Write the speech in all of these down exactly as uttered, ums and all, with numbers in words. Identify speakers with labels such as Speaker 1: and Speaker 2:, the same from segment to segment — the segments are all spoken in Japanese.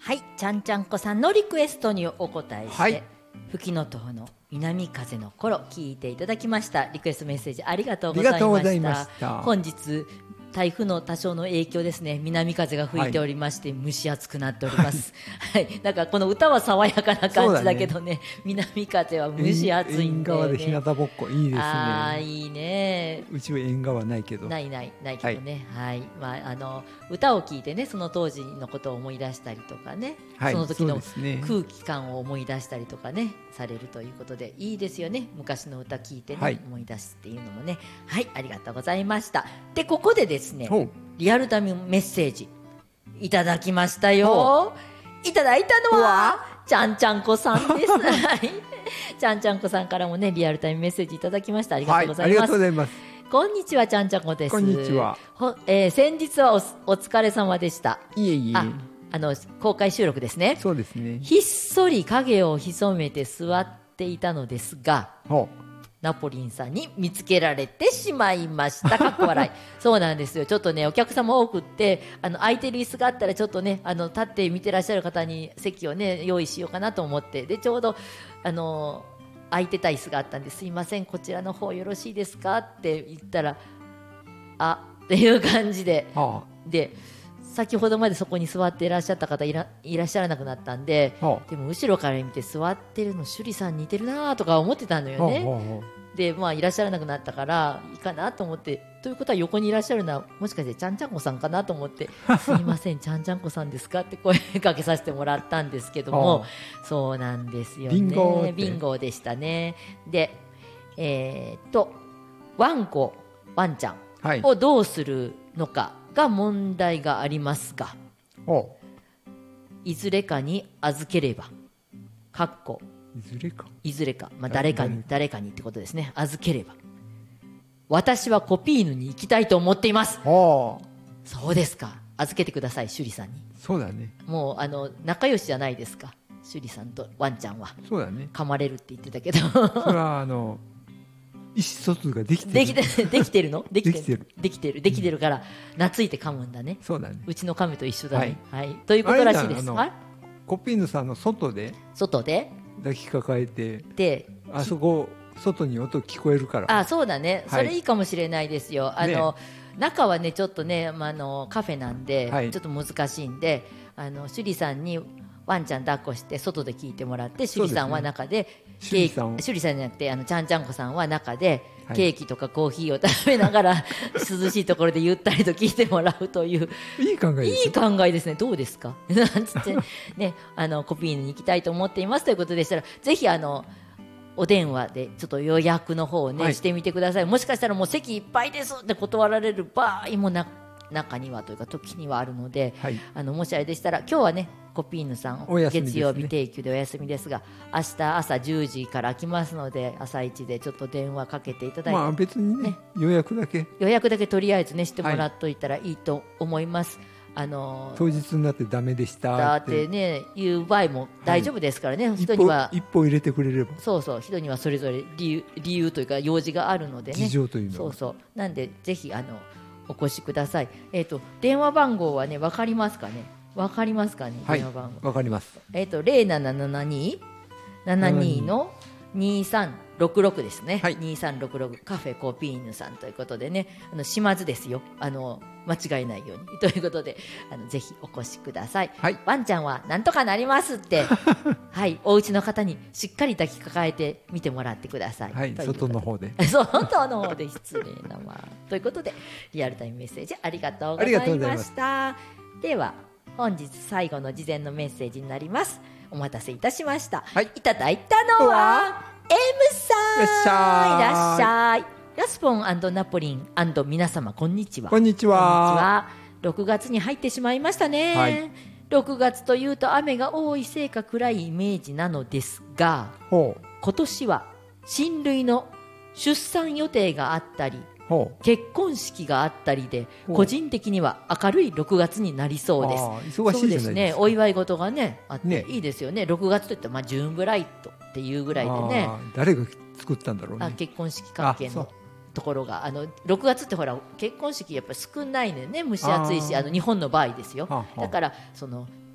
Speaker 1: はい、ちゃんちゃんこさんのリクエストにお答えして、はい、吹きのとうの南風の頃聞いていただきました。リクエストメッセージありがとうございました。ありがとうございました。本日台風の多少の影響ですね、南風が吹いておりまして、はい、蒸し暑くなっております、はい、なんかこの歌は爽やかな感じだけど ね, ね南風は蒸し暑いんで、ね、
Speaker 2: 縁側で日向ぼっこいいですね。
Speaker 1: あーいいね。
Speaker 2: うちは縁側ないけど
Speaker 1: ないないないけどね、はい、はい、まあ、あの歌を聴いてねその当時のことを思い出したりとかね、はい、その時の空気感を思い出したりとかねされるということでいいですよね。昔の歌聴いてね、はい、思い出すっていうのもね。はい、ありがとうございました。でここでですねリアルタイムメッセージいただきましたよ。いただいたのはちゃんちゃんこさんですちゃんちゃんこさんからもねリアルタイムメッセージいただきました。ありがとうございます、はい、ありがとうございます。こんにちは、ちゃんちゃんこです。
Speaker 2: こんにちは。
Speaker 1: ほ、えー、先日は お, お疲れ様でした。
Speaker 2: いえいえ。
Speaker 1: ああの公開収録ですね。
Speaker 2: そうですね。
Speaker 1: ひっそり影を潜めて座っていたのですが、ナポリンさんに見つけられてしまいました。かっこ笑いそうなんですよ。ちょっとねお客様多くってあの空いてる椅子があったらちょっとねあの立って見てらっしゃる方に席をね用意しようかなと思って、でちょうどあの空いてた椅子があったんで、すいませんこちらの方よろしいですかって言ったら、あっていう感じで、はあ、で先ほどまでそこに座っていらっしゃった方い ら, いらっしゃらなくなったんで、はあ、でも後ろから見て座ってるの趣里さん似てるなとか思ってたのよね、はあはあ、でまあいらっしゃらなくなったからいいかなと思って、ということは横にいらっしゃるのはもしかしてちゃんちゃんこさんかなと思ってすいませんちゃんちゃんこさんですかって声かけさせてもらったんですけども、はあ、そうなんですよね。ビンゴビンゴでしたね。でえー、っとワンコワンちゃんをどうするのかが問題がありますが、はい、いずれかに預ければかっこ
Speaker 2: いずれか
Speaker 1: いずれか、まあ、誰かに誰かにってことですね。預ければ私はコピーヌに行きたいと思っています。そうですか、預けてください趣里さんに。
Speaker 2: そうだね、
Speaker 1: もうあの仲良しじゃないですか趣里さんとワンちゃんは。
Speaker 2: そうだね、
Speaker 1: 噛まれるって言ってたけどそ
Speaker 2: れはあの意思疎通ができてる
Speaker 1: できてできてるのでき
Speaker 2: てる
Speaker 1: できてるできてるから懐いて噛むんだね。
Speaker 2: そうだね、
Speaker 1: うちの亀と一緒だね、はいはい、ということらしいです。
Speaker 2: コピーヌさんの外で
Speaker 1: 外で
Speaker 2: 抱きかかえてであそこ外に音聞こえるから。
Speaker 1: あそうだね、はい、それいいかもしれないですよ。あの、ね、中はねちょっとね、まあ、あのカフェなんで、はい、ちょっと難しいんであの趣里さんにワンちゃん抱っこして外で聞いてもらって、趣里さんは中で趣里さん趣里さんじゃなくてあのちゃんちゃんこさんは中でケーキとかコーヒーを食べながら、はい、涼しいところでゆったりと聞いてもらうという
Speaker 2: いい考えです。
Speaker 1: いい考えですね。どうですかなんつって、ね、あのコピーに行きたいと思っていますということでしたら、ぜひあのお電話でちょっと予約の方をね、はい、してみてください。もしかしたらもう席いっぱいですって断られる場合もな中にはというか時にはあるので、はい、あのもしあれでしたら今日はねコピーヌさん、ね、月曜日定休でお休みですが明日朝じゅうじから来ますので朝一でちょっと電話かけていただいて、
Speaker 2: まあ、別に ね, ね予約だけ
Speaker 1: 予約だけとりあえずねしてもらっといたらいいと思います、はい。あの
Speaker 2: 当日になってダメでした
Speaker 1: だってね言う場合も大丈夫ですからね、はい、人には
Speaker 2: 一歩入れてくれれば
Speaker 1: そうそう人にはそれぞれ理由、理由というか用事があるのでね、
Speaker 2: 事情というの
Speaker 1: そうそうなんでぜひあのお越しください。えーと電話番号はね分かりますかね分かりますかね、
Speaker 2: はい、
Speaker 1: 電話番号
Speaker 2: 分かります。
Speaker 1: えーとゼロななななに ななにのにさんろくろくですね、はい、にさんろくろくカフェコピーヌさんということでね、あの島津ですよ、あの間違えないようにということであのぜひお越しください、はい、ワンちゃんはなんとかなりますってはいお家の方にしっかり抱きかかえて見てもらってください、
Speaker 2: はい、外の方で
Speaker 1: 外の方で失礼なまあということでリアルタイムメッセージありがとうございました。では本日最後の事前のメッセージになります。お待たせいたしました、はい、いただいたのは エム さん、いらっしゃい。ラスポン&ナポリン&皆様こんにちは。
Speaker 2: こんにちは。
Speaker 1: ろくがつに入ってしまいましたね、はい、ろくがつというと雨が多いせいか暗いイメージなのですが、今年は親類の出産予定があったり結婚式があったりで個人的には明るいろくがつになりそうです。
Speaker 2: 忙しいじゃないですか。そうですね、
Speaker 1: お祝い事がねあっていいですよね。ろくがつといったらまあジューンブライトっていうぐらいでね、
Speaker 2: 誰が作ったんだろうね。
Speaker 1: あ結婚式関係のところがあのろくがつってほら結婚式やっぱり少ないのよね。蒸し暑いしあの日本の場合ですよ。だからその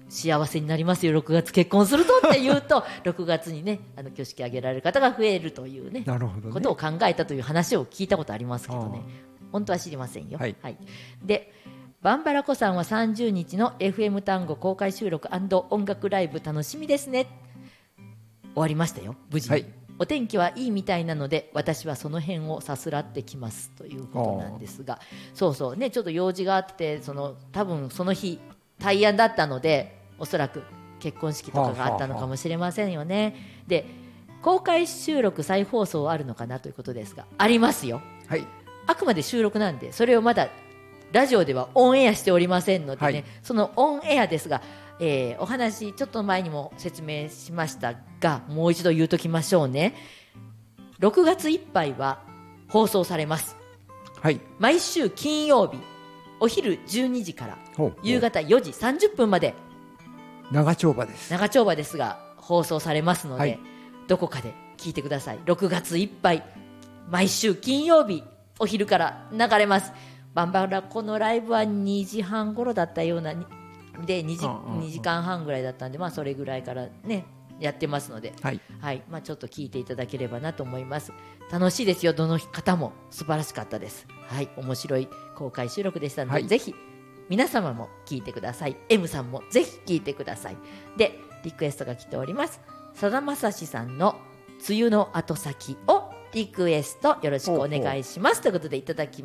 Speaker 1: 幸せになりますよろくがつ結婚するとって言うとろくがつにねあの挙式挙げられる方が増えるというね、
Speaker 2: なるほどね、
Speaker 1: ことを考えたという話を聞いたことありますけどね、本当は知りませんよ。
Speaker 2: はい
Speaker 1: はい、でバンバラコさんはさんじゅうにちの エフエム 単語公開収録&音楽ライブ楽しみですね。終わりましたよ無事に、はい、お天気はいいみたいなので私はその辺をさすらってきますということなんですが、そうそうねちょっと用事があってその多分その日大安だったのでおそらく結婚式とかがあったのかもしれませんよね。はあはあ、で公開収録再放送あるのかなということですがありますよ。はい、あくまで収録なんでそれをまだラジオではオンエアしておりませんのでね、はい、そのオンエアですが、えー、お話ちょっと前にも説明しましたがもう一度言うときましょうね。ろくがついっぱいは放送されます。はい、毎週金曜日お昼じゅうにじから夕方よじさんじゅっぷんまで
Speaker 2: 長丁場です
Speaker 1: 長丁場ですが放送されますので、はい、どこかで聞いてください。ろくがついっぱい毎週金曜日お昼から流れます。バンバラコのライブはにじはん頃だったようなで 2, 時にじかんはんぐらいだったんで、まあ、それぐらいからねやってますので、はいはいまあ、ちょっと聞いていただければなと思います。楽しいですよ。どの方も素晴らしかったです。はい、面白い公開収録でしたので、はい、ぜひ皆様も聞いてください。 M さんもぜひ聞いてください。でリクエストが来ております。さだまさしさんの梅雨の後先をリクエストよろしくお願いしますということでいただき